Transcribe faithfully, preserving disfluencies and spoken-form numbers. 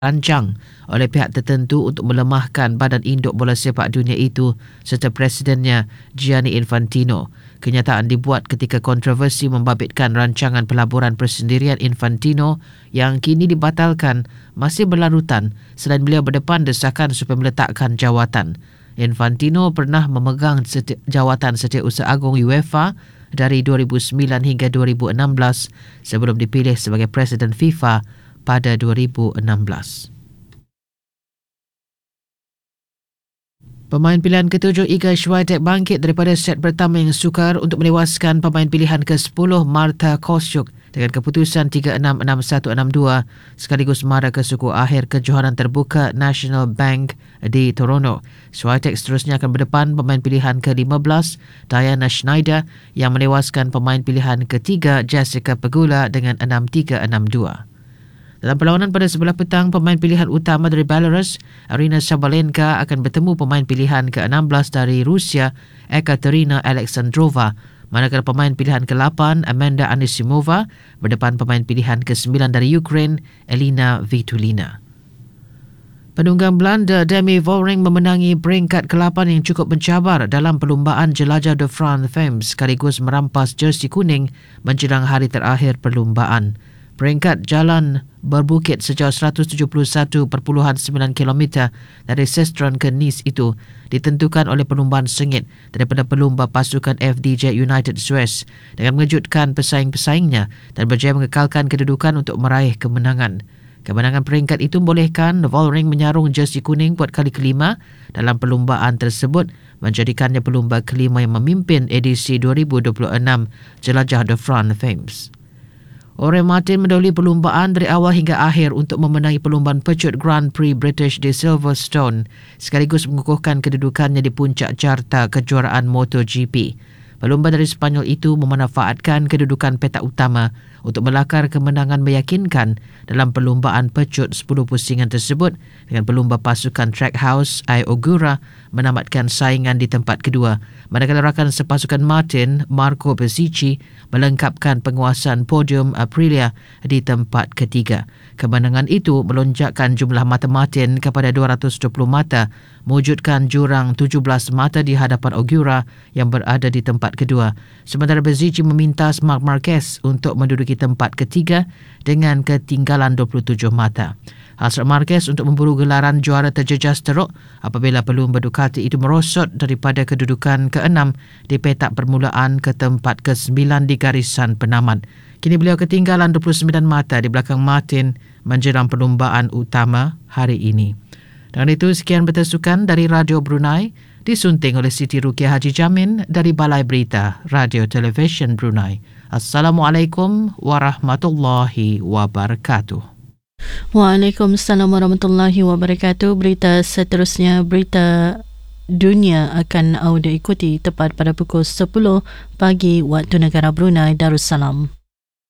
rancang oleh pihak tertentu untuk melemahkan Badan Induk Bola Sepak Dunia itu serta Presidennya Gianni Infantino. Kenyataan dibuat ketika kontroversi membabitkan rancangan pelaburan persendirian Infantino yang kini dibatalkan masih berlarutan selain beliau berdepan desakan supaya meletakkan jawatan. Infantino pernah memegang seti- jawatan Setiausaha Agung UEFA dari dua ribu sembilan hingga dua ribu enam belas sebelum dipilih sebagai Presiden FIFA pada dua ribu enam belas. Pemain pilihan ketujuh Iga Swiatek bangkit daripada set pertama yang sukar untuk menewaskan pemain pilihan ke sepuluh Marta Kostyuk dengan keputusan tiga enam enam satu enam dua sekaligus mara ke suku akhir kejohanan terbuka National Bank di Toronto. Swiatek seterusnya akan berdepan pemain pilihan ke lima belas Diana Schneider yang menewaskan pemain pilihan ketiga Jessica Pegula dengan enam tiga enam dua. Dalam perlawanan pada sebelah petang, pemain pilihan utama dari Belarus, Arina Sabalenka akan bertemu pemain pilihan ke enam belas dari Rusia, Ekaterina Alexandrova, manakala pemain pilihan ke lapan, Amanda Anisimova, berdepan pemain pilihan ke sembilan dari Ukraine, Elina Vitulina. Penunggang Belanda Demi Vollering memenangi peringkat ke lapan yang cukup mencabar dalam perlumbaan Jelajah de France Femmes sekaligus merampas jersey kuning menjelang hari terakhir perlumbaan. Peringkat jalan berbukit sejauh seratus tujuh puluh satu perpuluhan sembilan kilometer dari Sestron ke Nice itu ditentukan oleh perlumbaan sengit daripada pelumba pasukan F D J United Suez dengan mengejutkan pesaing-pesaingnya dan berjaya mengekalkan kedudukan untuk meraih kemenangan. Kemenangan peringkat itu membolehkan Vollering menyarung jersey kuning buat kali kelima dalam perlumbaan tersebut, menjadikannya pelumba kelima yang memimpin edisi dua ribu dua puluh enam Jelajah de France Femmes. Ore Martin mendahului perlumbaan dari awal hingga akhir untuk memenangi perlumbaan pecut Grand Prix British di Silverstone sekaligus mengukuhkan kedudukannya di puncak carta kejuaraan MotoGP. Pelumba dari Sepanyol itu memanfaatkan kedudukan petak utama untuk melakar kemenangan meyakinkan dalam perlumbaan pecut sepuluh pusingan tersebut dengan pelumba pasukan Trackhouse Ai Ogura menamatkan saingan di tempat kedua, manakala rakan sepasukan Martin, Marco Bezzecchi, melengkapkan penguasaan podium Aprilia di tempat ketiga. Kemenangan itu melonjakkan jumlah mata Martin kepada dua ratus dua puluh mata, mewujudkan jurang tujuh belas mata di hadapan Ogura yang berada di tempat kedua. Sementara Bezzecchi meminta Marc Marquez untuk menduduki tempat ketiga dengan ketinggalan dua puluh tujuh mata. Hasrat Marquez untuk memburu gelaran juara terjejas teruk apabila pelumba Ducati itu merosot daripada kedudukan keenam di petak permulaan ke tempat kesembilan di garisan penamat. Kini beliau ketinggalan dua puluh sembilan mata di belakang Martin menjelang perlumbaan utama hari ini. Dengan itu, sekian bertesukan dari Radio Brunei, disunting oleh Siti Rukiah Haji Jamin dari Balai Berita Radio Television Brunei. Assalamualaikum warahmatullahi wabarakatuh. Waalaikumsalam warahmatullahi wabarakatuh. Berita seterusnya, berita dunia akan audio ikuti tepat pada pukul sepuluh pagi waktu negara Brunei Darussalam.